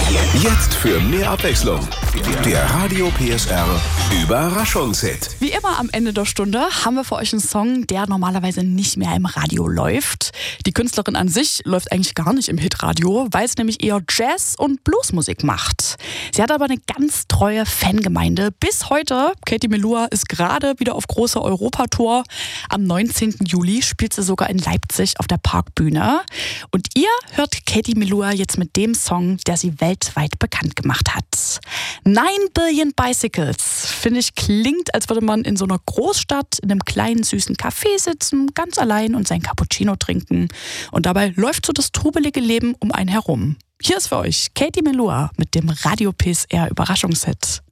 Jetzt für mehr Abwechslung. Der Radio PSR Überraschungshit. Wie immer am Ende der Stunde haben wir für euch einen Song, der normalerweise nicht mehr im Radio läuft. Die Künstlerin an sich läuft eigentlich gar nicht im Hitradio, weil es nämlich eher Jazz- und Bluesmusik macht. Sie hat aber eine ganz treue Fangemeinde. Bis heute, Katie Melua ist gerade wieder auf großer Europatour. Am 19. Juli spielt sie sogar in Leipzig auf der Parkbühne. Und ihr hört Katie Melua jetzt mit dem Song, der sie weltweit bekannt gemacht hat. 9 Billion Bicycles, finde ich, klingt, als würde man in so einer Großstadt in einem kleinen süßen Café sitzen, ganz allein und sein Cappuccino trinken. Und dabei läuft so das trubelige Leben um einen herum. Hier ist für euch Katie Melua mit dem Radio PSR Überraschungshit.